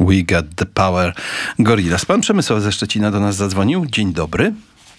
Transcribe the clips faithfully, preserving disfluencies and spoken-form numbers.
We Got the Power, Gorillaz. Pan Przemysław ze Szczecina do nas zadzwonił. Dzień dobry.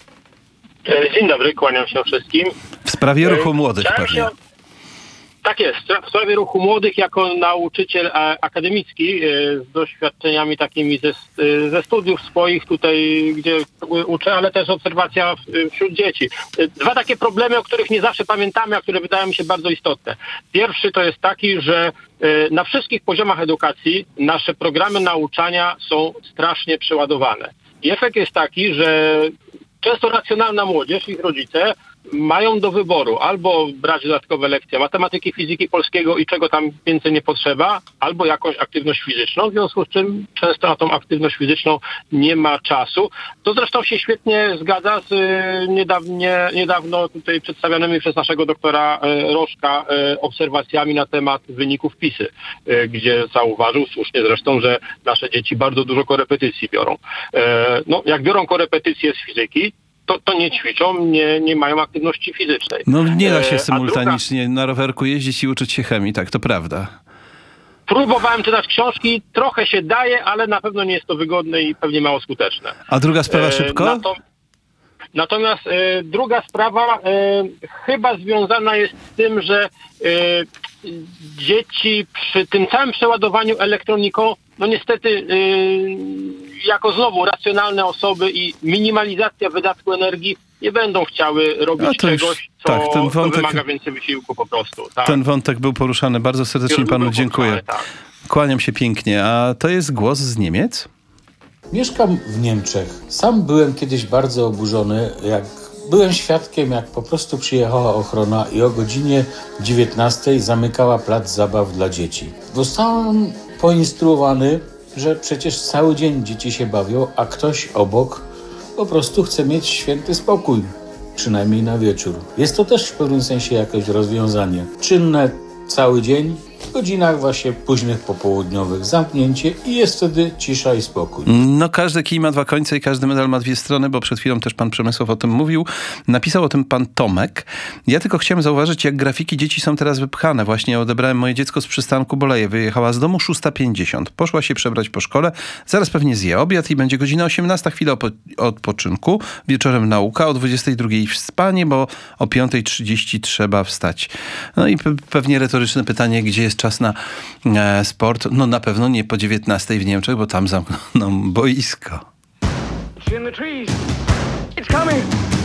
Dzień dobry, kłaniam się wszystkim. W sprawie ruchu młodych Chciałem pewnie. się... Tak jest. W sprawie ruchu młodych jako nauczyciel akademicki z doświadczeniami takimi ze, ze studiów swoich tutaj, gdzie uczę, ale też obserwacja wśród dzieci. Dwa takie problemy, o których nie zawsze pamiętamy, a które wydają mi się bardzo istotne. Pierwszy to jest taki, że na wszystkich poziomach edukacji nasze programy nauczania są strasznie przeładowane. I efekt jest taki, że często racjonalna młodzież, ich rodzice mają do wyboru albo brać dodatkowe lekcje matematyki, fizyki, polskiego i czego tam więcej nie potrzeba, albo jakąś aktywność fizyczną, w związku z czym często na tą aktywność fizyczną nie ma czasu. To zresztą się świetnie zgadza z niedawnie, niedawno tutaj przedstawionymi przez naszego doktora Rożka obserwacjami na temat wyników PISy, gdzie zauważył słusznie zresztą, że nasze dzieci bardzo dużo korepetycji biorą. No, jak biorą korepetycje z fizyki, To, to nie ćwiczą, nie, nie mają aktywności fizycznej. No nie da się E, symultanicznie druga... na rowerku jeździć i uczyć się chemii, tak, to prawda. Próbowałem czytać książki, trochę się daje, ale na pewno nie jest to wygodne i pewnie mało skuteczne. A druga sprawa szybko? E, nato... Natomiast e, druga sprawa e, chyba związana jest z tym, że e, dzieci przy tym całym przeładowaniu elektroniką, no niestety y, jako znowu racjonalne osoby i minimalizacja wydatku energii nie będą chciały robić no to już, czegoś, co, tak, ten wątek, co wymaga więcej wysiłku po prostu. Tak. Ten wątek był poruszany. Bardzo serdecznie Już panu dziękuję. Poruszany, tak. Kłaniam się pięknie. A to jest głos z Niemiec? Mieszkam w Niemczech. Sam byłem kiedyś bardzo oburzony, jak byłem świadkiem, jak po prostu przyjechała ochrona i o godzinie dziewiętnastej zamykała plac zabaw dla dzieci. Zostałem poinstruowany, że przecież cały dzień dzieci się bawią, a ktoś obok po prostu chce mieć święty spokój, przynajmniej na wieczór. Jest to też w pewnym sensie jakieś rozwiązanie. Czynne cały dzień, w godzinach właśnie późnych popołudniowych zamknięcie i jest wtedy cisza i spokój. No każdy kij ma dwa końce i każdy medal ma dwie strony, bo przed chwilą też pan Przemysław o tym mówił. Napisał o tym pan Tomek. Ja tylko chciałem zauważyć, jak grafiki dzieci są teraz wypchane. Właśnie odebrałem moje dziecko z przystanku Boleje. Wyjechała z domu szósta pięćdziesiąt. Poszła się przebrać po szkole. Zaraz pewnie zje obiad i będzie godzina osiemnasta, chwila odpoczynku. Wieczorem nauka, o dwudziestej drugiej w spanie, bo o piątej trzydzieści trzeba wstać. No i pe- pewnie retoryczne pytanie, gdzie jest czas na e, sport? No na pewno nie po dziewiętnastej w Niemczech, bo tam zamkną boisko. It's in the trees. It's coming.